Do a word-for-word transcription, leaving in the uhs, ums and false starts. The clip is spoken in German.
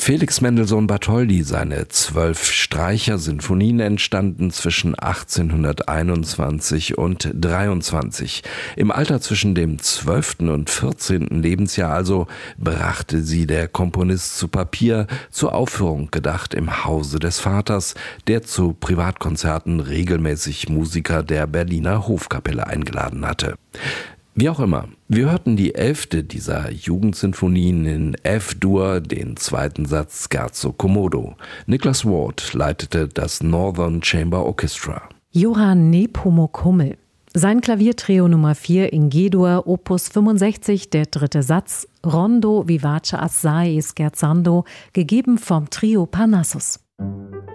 Felix Mendelssohn Bartholdy, seine zwölf Streicher-Sinfonien entstanden zwischen achtzehnhunderteinundzwanzig und dreiundzwanzig. Im Alter zwischen dem zwölften und vierzehnten Lebensjahr also brachte sie der Komponist zu Papier, zur Aufführung gedacht im Hause des Vaters, der zu Privatkonzerten regelmäßig Musiker der Berliner Hofkapelle eingeladen hatte. Wie auch immer, wir hörten die elfte dieser Jugendsinfonien in F-Dur, den zweiten Satz Scherzo Commodo. Niklas Ward leitete das Northern Chamber Orchestra. Johann Nepomuk Hummel. Sein Klaviertrio Nummer vier in G-Dur, Opus fünfundsechzig, der dritte Satz, Rondo vivace assai scherzando, gegeben vom Trio Parnassus.